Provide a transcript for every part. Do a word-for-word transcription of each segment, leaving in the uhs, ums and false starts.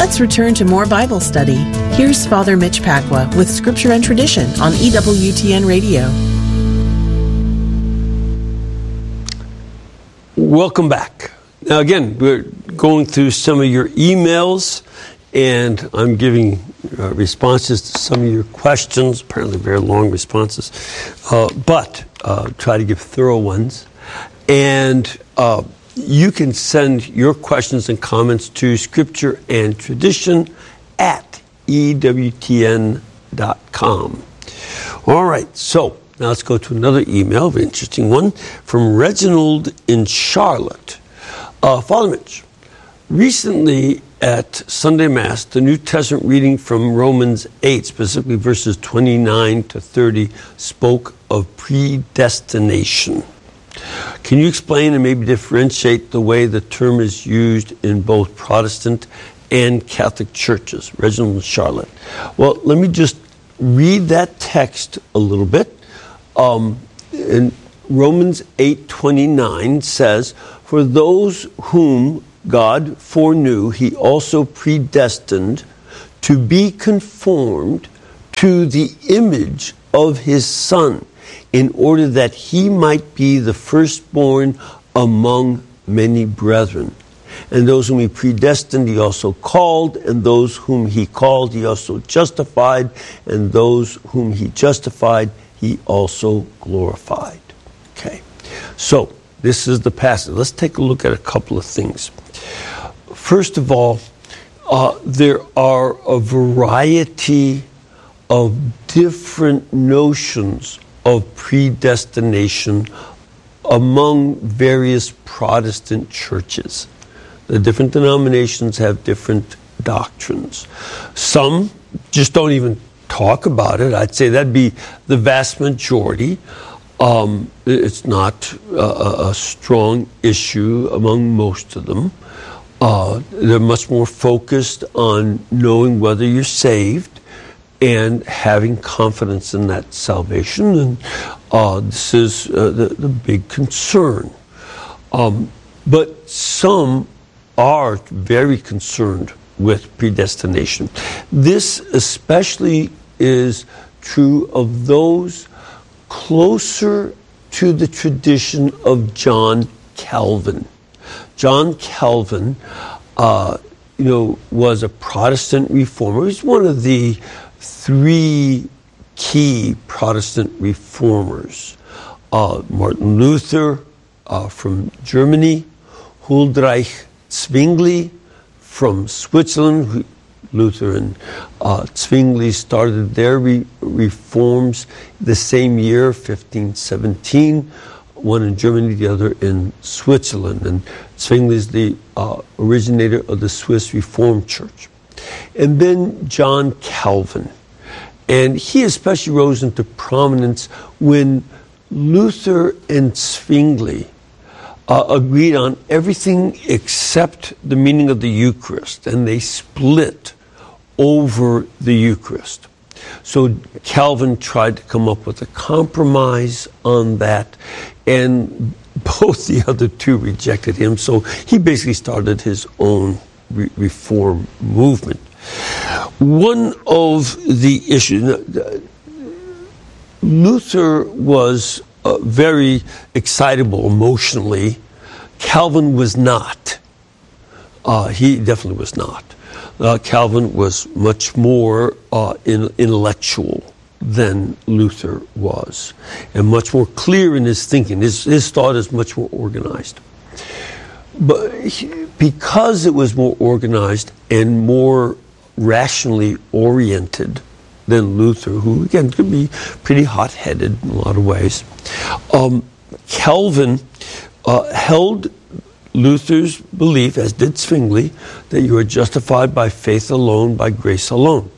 Let's return to more Bible study. Here's Father Mitch Pacwa with Scripture and Tradition on E W T N Radio. Welcome back. Now again, we're going through some of your emails, and I'm giving uh, responses to some of your questions, apparently very long responses, uh, but uh, try to give thorough ones. And uh, you can send your questions and comments to Scripture and Tradition at E W T N dot com. All right, so now let's go to another email, an interesting one, from Reginald in Charlotte. Uh, Father Mitch, recently at Sunday Mass, the New Testament reading from Romans eight, specifically verses twenty-nine to thirty, spoke of predestination. Can you explain and maybe differentiate the way the term is used in both Protestant and Catholic churches? Reginald in Charlotte. Well, let me just read that text a little bit. Um, in Romans eight twenty-nine says, "For those whom God foreknew, he also predestined to be conformed to the image of his Son, in order that he might be the firstborn among many brethren. And those whom he predestined, he also called, and those whom he called, he also justified, and those whom he justified, he also glorified." Okay, so this is the passage. Let's take a look at a couple of things. First of all, uh, there are a variety of different notions of predestination among various Protestant churches. The different denominations have different doctrines. Some just don't even talk about it. I'd say that'd be the vast majority. Um, it's not a, a strong issue among most of them. Uh, they're much more focused on knowing whether you're saved and having confidence in that salvation. And uh, this is uh, the, the big concern. Um, but some are very concerned with predestination. This especially is true of those closer to the tradition of John Calvin. John Calvin, uh, you know, was a Protestant reformer. He's one of the three key Protestant reformers. Uh, Martin Luther uh, from Germany, Huldreich Zwingli from Switzerland. Luther and uh, Zwingli started their re- reforms the same year, fifteen seventeen, one in Germany, the other in Switzerland. And Zwingli is the uh, originator of the Swiss Reformed Church. And then John Calvin. And he especially rose into prominence when Luther and Zwingli uh, agreed on everything except the meaning of the Eucharist, and they split over the Eucharist. So Calvin tried to come up with a compromise on that, and both the other two rejected him. So he basically started his own re- reform movement. One of the issues, Luther was uh, very excitable emotionally. Calvin was not. Uh, he definitely was not. Uh, Calvin was much more uh, in, intellectual than Luther was, and much more clear in his thinking. His, his thought is much more organized. But he, because it was more organized and more rationally oriented than Luther, who again could be pretty hot-headed in a lot of ways, um, Calvin uh, held Luther's belief, as did Zwingli, that you are justified by faith alone, by grace alone.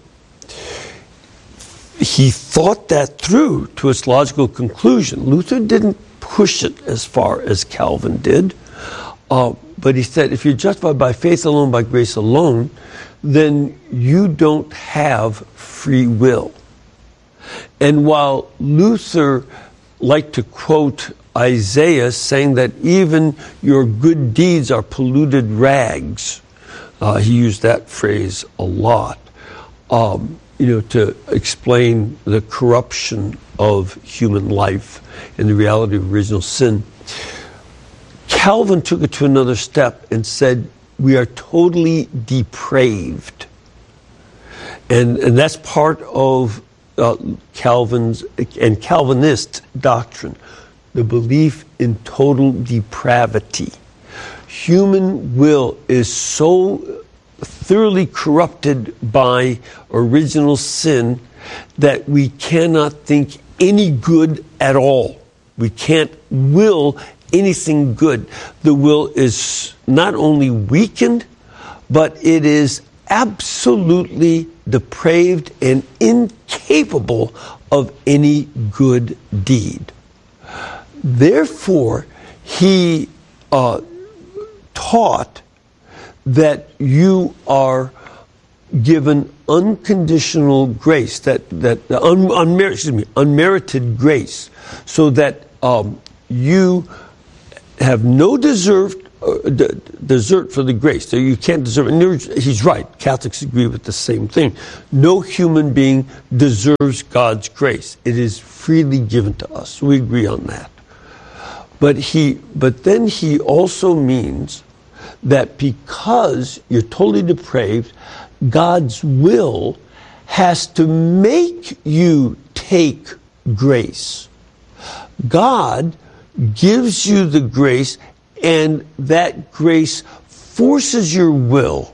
He thought that through to its logical conclusion. Luther didn't push it as far as Calvin did, uh, but he said, if you're justified by faith alone, by grace alone, then you don't have free will. And while Luther liked to quote Isaiah saying that even your good deeds are polluted rags, Uh, he used that phrase a lot, um, you know, to explain the corruption of human life and the reality of original sin. Calvin took it to another step and said, we are totally depraved. And, and that's part of uh, Calvin's and Calvinist doctrine, the belief in total depravity. Human will is so thoroughly corrupted by original sin that we cannot think any good at all. We can't will anything good. The will is not only weakened, but it is absolutely depraved and incapable of any good deed. Therefore, he uh, taught that you are given unconditional grace, that that un, unmerited, excuse me, unmerited grace, so that um, you have no deserved uh, d- desert for the grace. So you can't deserve it. And he's right. Catholics agree with the same thing. No human being deserves God's grace. It is freely given to us. We agree on that. But he, but then he also means that because you're totally depraved, God's will has to make you take grace. God gives you the grace, and that grace forces your will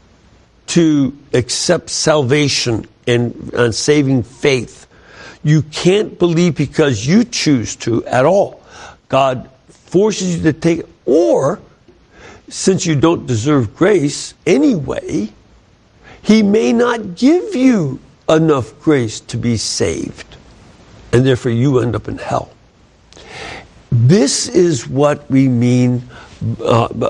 to accept salvation and, and saving faith. You can't believe because you choose to at all. God forces you to take it, or since you don't deserve grace anyway, he may not give you enough grace to be saved, and therefore you end up in hell. This is what we mean uh,